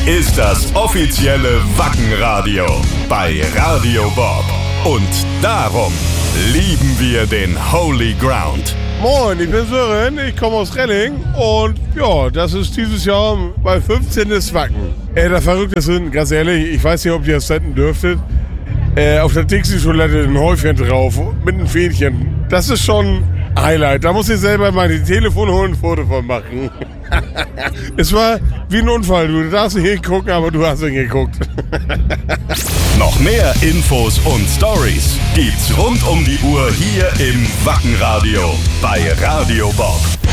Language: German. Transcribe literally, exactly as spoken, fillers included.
ist das offizielle Wackenradio bei Radio Bob. Und darum lieben wir den Holy Ground. Moin, ich bin Sören, ich komme aus Relling und ja, das ist dieses Jahr bei fünfzehnten Wacken. Äh, der Verrückte sind, ganz ehrlich, ich weiß nicht, ob ihr das senden dürftet, äh, auf der Dixie-Toilette ein Häufchen drauf mit einem Fähnchen. Das ist schon ein Highlight. Da muss ich selber mein Telefon holen und ein Foto von machen. Es war wie ein Unfall. Du darfst nicht hingucken, aber du hast hingeguckt. Noch mehr Infos und Stories gibt's rund um die Uhr hier im Wackenradio bei Radio Bob.